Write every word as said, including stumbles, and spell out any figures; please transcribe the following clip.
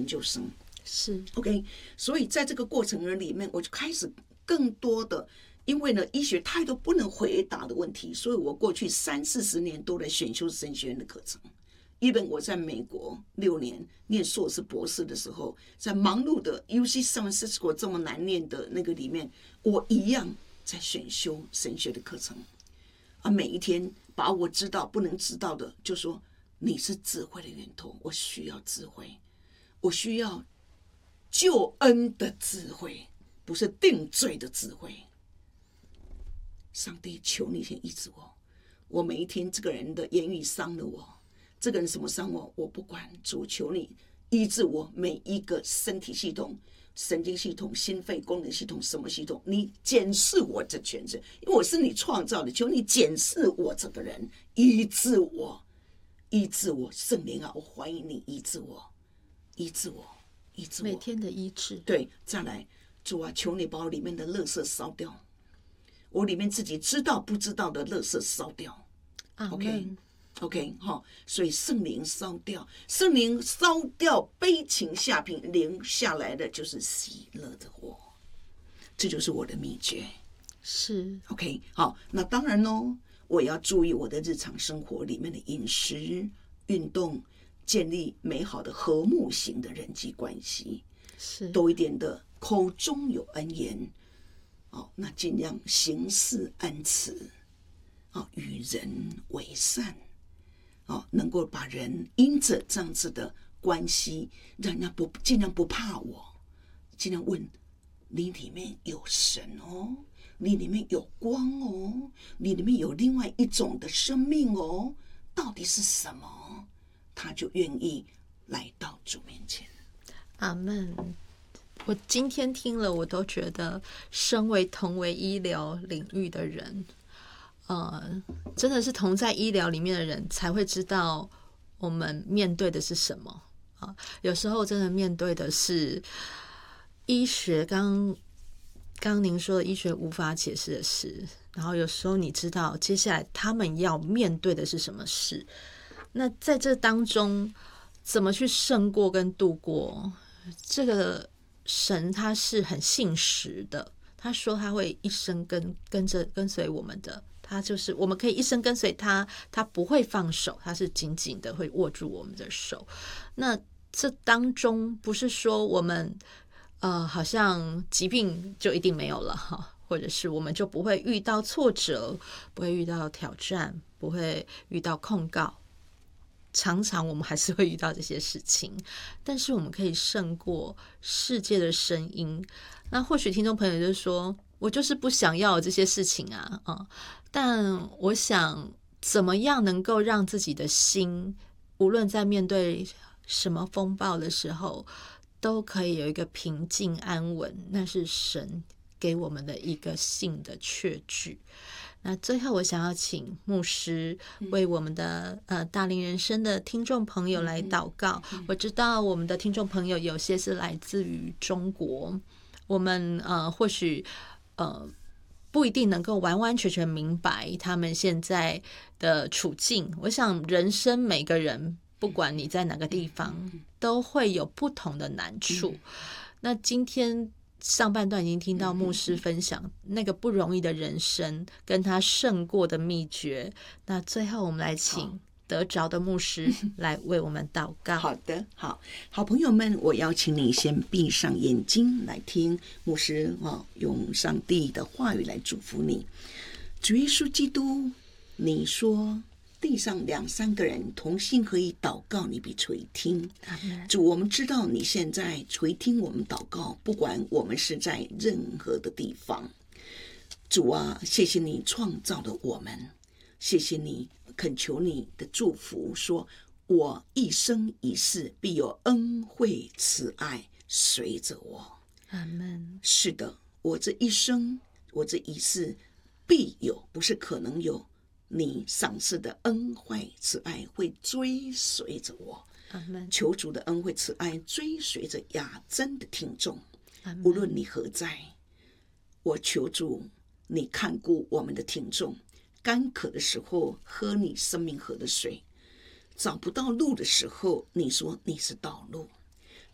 研究生。 是 OK， 所以在这个过程里面，我就开始更多的，因为呢，医学太多不能回答的问题，所以我过去三四十年都在选修神学院的课程。even 我在美国六年念硕士博士的时候，在忙碌的 U C San Francisco 这么难念的那个里面，我一样在选修神学的课程啊，每一天把我知道不能知道的，就说你是智慧的源头，我需要智慧，我需要救恩的智慧，不是定罪的智慧。上帝，求你先医治我，我每一天这个人的言语伤了我，这个人什么伤我我不管，主求你医治我每一个身体系统、神经系统、心肺功能系统，什么系统，你检视我这全身，因为我是你创造的，求你检视我这个人，医治我，医治我，圣灵啊，我欢迎你医治我，医治我，医治我， 每天的医治。 对，再来，主啊，求你把我里面的垃圾烧掉，我里面自己知道不知道的垃圾烧掉。OK OK 哈，所以圣灵烧掉，圣灵烧掉悲情下品，灵下来的就是喜乐的火，这就是我的秘诀。 是 OK 好，那当然咯，我要注意我的日常生活里面的饮食、运动，建立美好的和睦型的人际关系， 是多一点的口中有恩言，哦，那尽量行事恩慈，哦，与人为善，哦，能够把人因着这样子的关系，让人家不尽量不怕我，尽量问你里面有神哦，你里面有光哦，你里面有另外一种的生命哦，到底是什么？他就愿意来到主面前。 阿们。我今天听了，我都觉得，身为同为医疗领域的人，呃，真的是同在医疗里面的人，才会知道我们面对的是什么啊。有时候真的面对的是医学，刚刚您说的医学无法解释的事，然后有时候你知道接下来他们要面对的是什么事，那在这当中怎么去胜过跟度过，这个神他是很信实的，他说他会一生跟跟着跟随我们的，他就是我们可以一生跟随他，他不会放手，他是紧紧的会握住我们的手。那这当中不是说我们呃好像疾病就一定没有了哈，或者是我们就不会遇到挫折，不会遇到挑战，不会遇到控告。常常我们还是会遇到这些事情，但是我们可以胜过世界的声音。那或许听众朋友就说，我就是不想要这些事情啊，啊！但我想怎么样能够让自己的心，无论在面对什么风暴的时候，都可以有一个平静安稳，那是神给我们的一个信的确据。那最后我想要请牧师为我们的呃大龄人生的听众朋友来祷告。我知道我们的听众朋友有些是来自于中国，我们呃或许呃不一定能够完完全全明白他们现在的处境。我想人生每个人不管你在哪个地方都会有不同的难处。那今天上半段已经听到牧师分享那个不容易的人生跟他胜过的秘诀，那最后我们来请得着的牧师来为我们祷告。 好的，好好朋友们，我邀请你先闭上眼睛来听牧师、哦、用上帝的话语来祝福你。主耶稣基督，你说地上两三个人同心合意祷告，你必垂听。主，我们知道你现在垂听我们祷告，不管我们是在任何的地方。主啊，谢谢你创造了我们，谢谢你，恳求你的祝福，说我一生一世必有恩惠慈爱随着我。 阿们。 是的，我这一生，我这一世必有，不是可能有，你赏赐的恩惠慈爱会追随着我。求主的恩惠慈爱追随着雅珍的听众，无论你何在，我求主你看顾我们的听众，干渴的时候喝你生命河的水，找不到路的时候你说你是道路，